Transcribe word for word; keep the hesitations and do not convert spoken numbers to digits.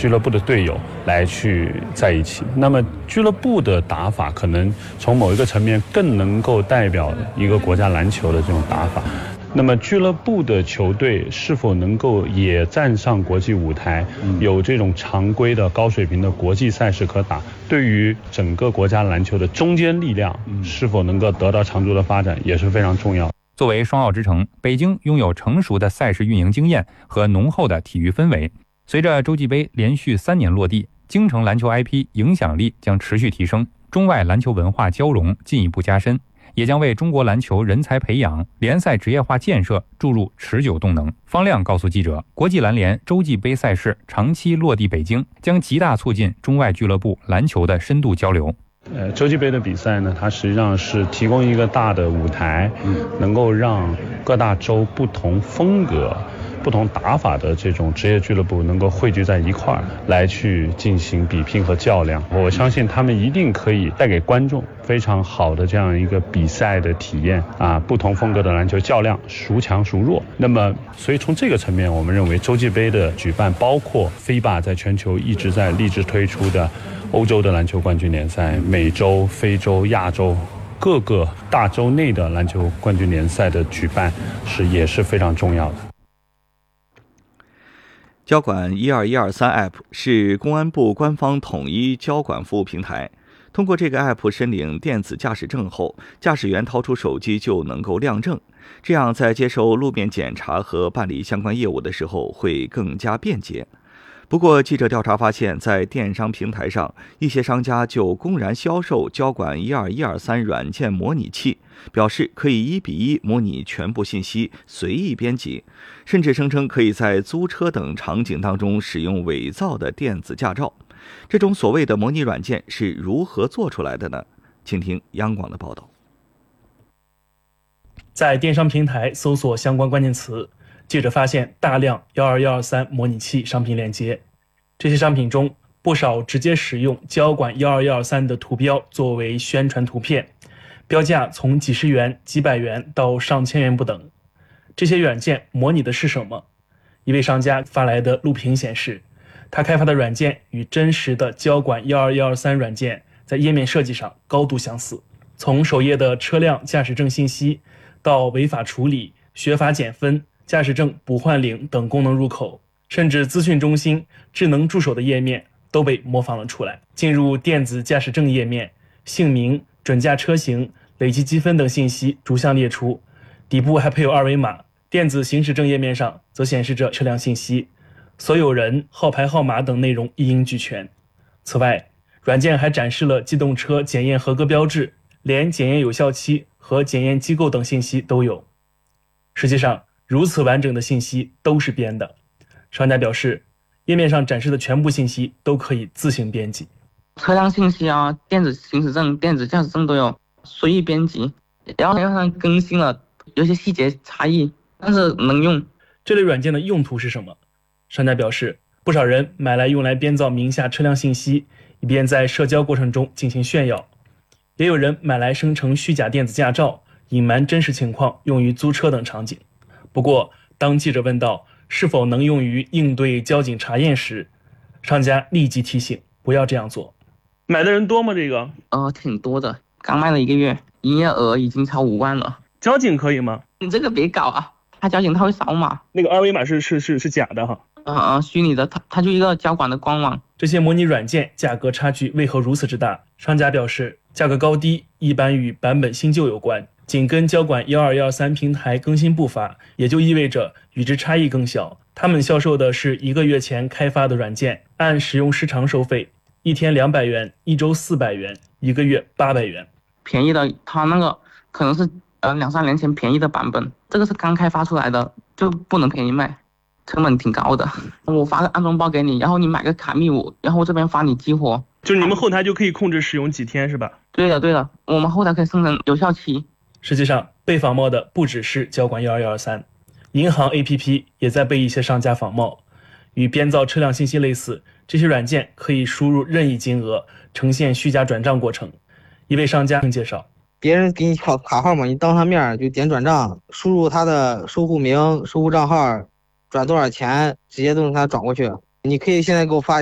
俱乐部的队友来去在一起。那么俱乐部的打法可能从某一个层面更能够代表一个国家篮球的这种打法。那么俱乐部的球队是否能够也站上国际舞台，有这种常规的高水平的国际赛事可打，对于整个国家篮球的中坚力量是否能够得到长足的发展也是非常重要。 作为双奥之城，北京拥有成熟的赛事运营经验和浓厚的体育氛围。随着洲际杯连续三年落地，京城篮球 I P 影响力将持续提升，中外篮球文化交融进一步加深，也将为中国篮球人才培养、联赛职业化建设注入持久动能。方亮告诉记者，国际篮联洲际杯赛事长期落地北京，将极大促进中外俱乐部篮球的深度交流。 呃，洲际杯的比赛呢，它实际上是提供一个大的舞台，嗯，能够让各大洲不同风格、不同打法的这种职业俱乐部能够汇聚在一块儿，来去进行比拼和较量。我相信他们一定可以带给观众非常好的这样一个比赛的体验啊，不同风格的篮球较量，孰强孰弱。那么，所以从这个层面，我们认为洲际杯的举办，包括 F I B A 在全球一直在励志推出的欧洲的篮球冠军联赛、美洲、非洲、亚洲各个大洲内的篮球冠军联赛的举办是也是非常重要的。 交管一二一二三 App 是公安部官方统一交管服务平台。通过这个 App 申领电子驾驶证后，驾驶员掏出手机就能够亮证，这样在接受路面检查和办理相关业务的时候会更加便捷。不过，记者调查发现，在电商平台上，一些商家就公然销售交管一二一二三软件模拟器，表示可以一比一模拟全部信息，随意编辑，甚至声称可以在租车等场景当中使用伪造的电子驾照。这种所谓的模拟软件是如何做出来的呢？请听央广的报道。 在电商平台搜索相关关键词，记者发现大量一二一二三模拟器商品链接，这些商品中不少直接使用交管一二一二三的图标作为宣传图片，标价从几十元、几百元到上千元不等。这些软件模拟的是什么？一位商家发来的录屏显示，他开发的软件与真实的交管一二一二三软件在页面设计上高度相似，从首页的车辆驾驶证信息到违法处理、学法减分、驾驶证补换领等功能入口，甚至资讯中心、智能助手的页面都被模仿了出来。进入电子驾驶证页面，姓名、准驾车型、累计积分等信息逐项列出，底部还配有二维码。电子行驶证页面上则显示着车辆信息，所有人、号牌号码等内容一应俱全。此外，软件还展示了机动车检验合格标志，连检验有效期和检验机构等信息都有。实际上，如此完整的信息都是编的。商家表示，页面上展示的全部信息都可以自行编辑。 车辆信息啊、电子行驶证、电子驾驶证都有，随意编辑。然后让它更新了，有些细节差异，但是能用。 这类软件的用途是什么？商家表示，不少人买来用来编造名下车辆信息，以便在社交过程中进行炫耀；也有人买来生成虚假电子驾照，隐瞒真实情况，用于租车等场景。不过，当记者问到是否能用于应对交警查验时，商家立即提醒不要这样做。买的人多吗？这个呃，挺多的，刚卖了一个月，营业额已经超五万了。 交警可以吗？ 你这个别搞啊，他交警他会扫码， 那个二维码是是是是假的哈。 呃呃，虚拟的，它它就一个交管的官网。 这些模拟软件价格差距为何如此之大？商家表示，价格高低一般与版本新旧有关，紧跟交管一二一二三平台更新步伐，也就意味着与之差异更小。他们销售的是一个月前开发的软件，按使用时长收费，一天两百元，一周四百元，一个月八百元。 便宜的，它那个可能是呃两三年前便宜的版本，这个是刚开发出来的，就不能便宜卖。成本挺高的，我发个安装包给你，然后你买个卡密五，然后我这边发你激活， 就是你们后台就可以控制使用几天是吧？ 对的对的，我们后台可以生成有效期。 实际上被仿冒的不只是交管一二一二三，银行 A P P 也在被一些商家仿冒。与编造车辆信息类似，这些软件可以输入任意金额，呈现虚假转账过程。一位商家介绍， 别人给你卡卡号码，你当他面就点转账，输入他的收户名、收户账号，转多少钱，直接都让他转过去。你可以现在给我发